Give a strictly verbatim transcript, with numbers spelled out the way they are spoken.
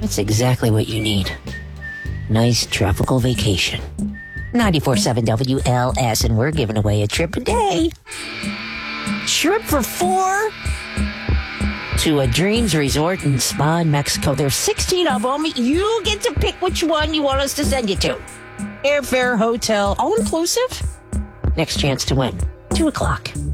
That's exactly what you need. Nice tropical vacation. ninety-four point seven W L S, and we're giving away a trip a day. Trip for four to a Dreams Resort and Spa in Mexico. There's sixteen of them. You get to pick which one you want us to send you to. Airfare, hotel, all inclusive. Next chance to win. Two o'clock.